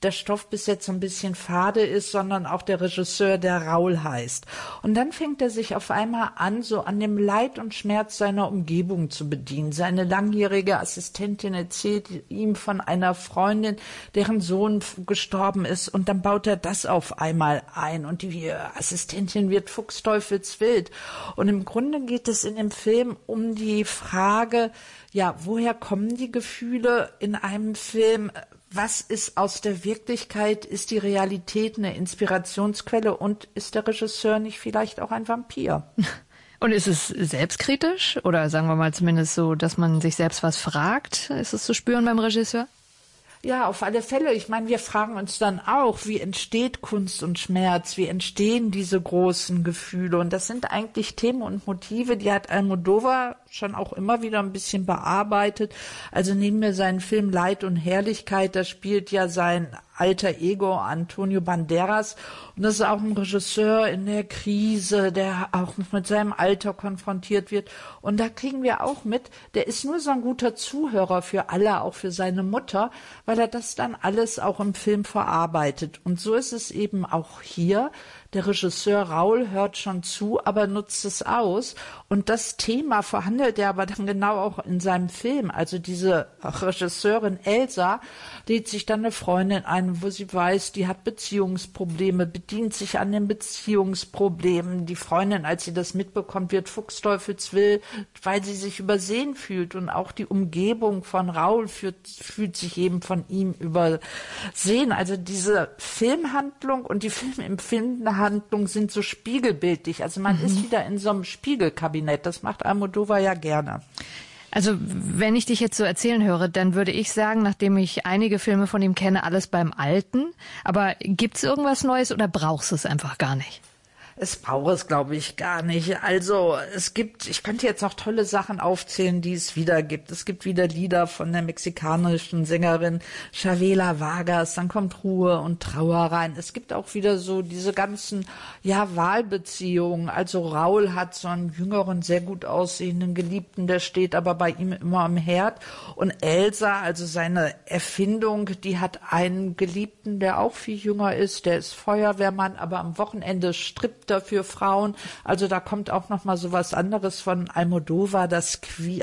der Stoff bis jetzt so ein bisschen fade ist, sondern auch der Regisseur, der Raul heißt. Und dann fängt er sich auf einmal an, so an dem Leid und Schmerz seiner Umgebung zu bedienen. Seine langjährige Assistentin erzählt ihm von einer Freundin, deren Sohn gestorben ist, und dann baut er das auf einmal ein und die Assistentin wird fuchsteufelswild. Und im Grunde geht es in dem Film um die Frage, ja, woher kommen die Gefühle in einem Film? Was ist aus der Wirklichkeit? Ist die Realität eine Inspirationsquelle? Und ist der Regisseur nicht vielleicht auch ein Vampir? Und ist es selbstkritisch? Oder sagen wir mal zumindest so, dass man sich selbst was fragt? Ist es zu spüren beim Regisseur? Ja, auf alle Fälle. Ich meine, wir fragen uns dann auch, wie entsteht Kunst und Schmerz? Wie entstehen diese großen Gefühle? Und das sind eigentlich Themen und Motive, die hat Almodóvar schon auch immer wieder ein bisschen bearbeitet. Also nehmen wir seinen Film Leid und Herrlichkeit, da spielt ja sein alter Ego Antonio Banderas. Und das ist auch ein Regisseur in der Krise, der auch mit seinem Alter konfrontiert wird. Und da kriegen wir auch mit, der ist nur so ein guter Zuhörer für alle, auch für seine Mutter, weil er das dann alles auch im Film verarbeitet. Und so ist es eben auch hier. Der Regisseur Raul hört schon zu, aber nutzt es aus. Und das Thema verhandelt er aber dann genau auch in seinem Film. Also diese Regisseurin Elsa lädt sich dann eine Freundin ein, wo sie weiß, die hat Beziehungsprobleme, bedient sich an den Beziehungsproblemen. Die Freundin, als sie das mitbekommt, wird fuchsteufelswild, weil sie sich übersehen fühlt. Und auch die Umgebung von Raul fühlt sich eben von ihm übersehen. Also diese Filmhandlung und die filmempfindende Handlung sind so spiegelbildlich. Also man ist wieder in so einem Spiegelkabinett. Das macht Almodóvar ja gerne. Also wenn ich dich jetzt so erzählen höre, dann würde ich sagen, nachdem ich einige Filme von ihm kenne, alles beim Alten. Aber gibt's irgendwas Neues oder brauchst du es einfach gar nicht? Es braucht es, glaube ich, gar nicht. Also ich könnte jetzt noch tolle Sachen aufzählen, die es wieder gibt. Es gibt wieder Lieder von der mexikanischen Sängerin Chavela Vargas, dann kommt Ruhe und Trauer rein. Es gibt auch wieder so diese ganzen, Wahlbeziehungen. Also Raul hat so einen jüngeren, sehr gut aussehenden Geliebten, der steht aber bei ihm immer am Herd. Und Elsa, also seine Erfindung, die hat einen Geliebten, der auch viel jünger ist, der ist Feuerwehrmann, aber am Wochenende strippt dafür Frauen. Also da kommt auch noch mal so was anderes von Almodóvar, dass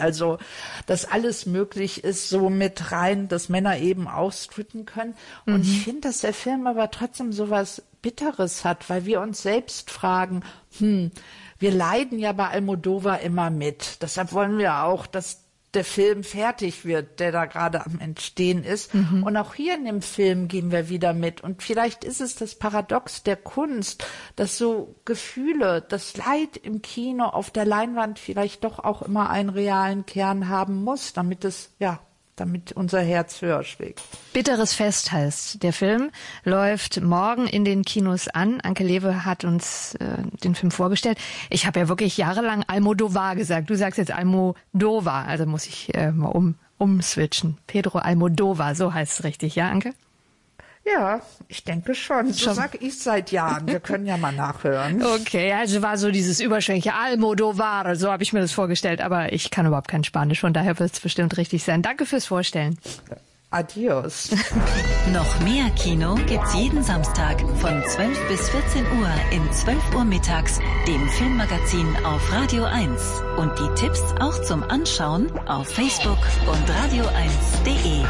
alles möglich ist, so mit rein, dass Männer eben auch strippen können. Und ich finde, dass der Film aber trotzdem so was Bitteres hat, weil wir uns selbst fragen, wir leiden ja bei Almodóvar immer mit. Deshalb wollen wir auch, dass der Film fertig wird, der da gerade am Entstehen ist. Und auch hier in dem Film gehen wir wieder mit. Und vielleicht ist es das Paradox der Kunst, dass so Gefühle, das Leid im Kino auf der Leinwand vielleicht doch auch immer einen realen Kern haben muss, damit unser Herz höher schlägt. Bitteres Fest heißt der Film, läuft morgen in den Kinos an. Anke Lewe hat uns den Film vorgestellt. Ich habe ja wirklich jahrelang Almodóvar gesagt. Du sagst jetzt Almodóvar, also muss ich mal umswitchen. Pedro Almodóvar, so heißt es richtig, ja, Anke? Ja, ich denke schon. So sag ich seit Jahren. Wir können ja mal nachhören. Okay, also war so dieses überschwängliche Almodóvar, so habe ich mir das vorgestellt, aber ich kann überhaupt kein Spanisch, von daher wird es bestimmt richtig sein. Danke fürs Vorstellen. Adios. Noch mehr Kino gibt's jeden Samstag von 12 bis 14 Uhr in 12 Uhr mittags, dem Filmmagazin auf Radio 1. Und die Tipps auch zum Anschauen auf Facebook und radio1.de.